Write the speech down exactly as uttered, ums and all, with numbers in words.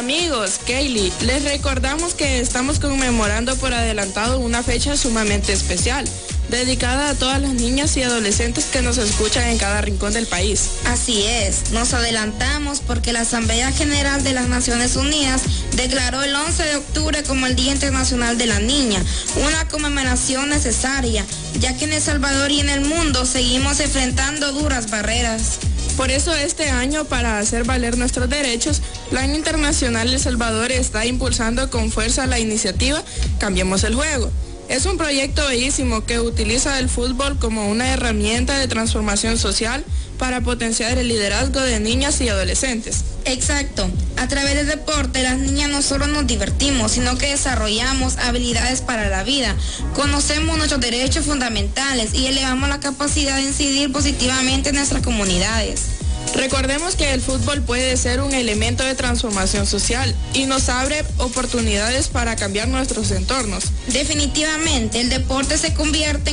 Amigos, Kaylee, les recordamos que estamos conmemorando por adelantado una fecha sumamente especial, dedicada a todas las niñas y adolescentes que nos escuchan en cada rincón del país. Así es, nos adelantamos porque la Asamblea General de las Naciones Unidas declaró el once de octubre como el Día Internacional de la Niña, una conmemoración necesaria, ya que en El Salvador y en el mundo seguimos enfrentando duras barreras. Por eso este año, para hacer valer nuestros derechos, Plan Internacional El Salvador está impulsando con fuerza la iniciativa Cambiemos el Juego. Es un proyecto bellísimo que utiliza el fútbol como una herramienta de transformación social para potenciar el liderazgo de niñas y adolescentes. Exacto. A través del deporte, las niñas no solo nos divertimos, sino que desarrollamos habilidades para la vida, conocemos nuestros derechos fundamentales y elevamos la capacidad de incidir positivamente en nuestras comunidades. Recordemos que el fútbol puede ser un elemento de transformación social y nos abre oportunidades para cambiar nuestros entornos. Definitivamente, el deporte se convierte en